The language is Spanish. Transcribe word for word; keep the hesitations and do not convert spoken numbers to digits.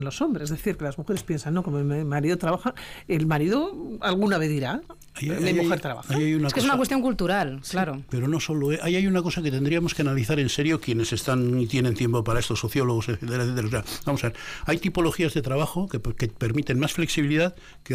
los hombres, es decir, que las mujeres piensan, no, como mi marido trabaja, el marido alguna vez dirá, ahí, mi ahí, mujer ahí, trabaja. Ahí es que cosa, es una cuestión cultural, sí, claro. Pero no solo, ahí hay una cosa que tendríamos que analizar en serio quienes están y tienen tiempo para esto, sociólogos, etcétera, etcétera. O sea, vamos a ver, hay tipologías de trabajo que, que permiten más flexibilidad que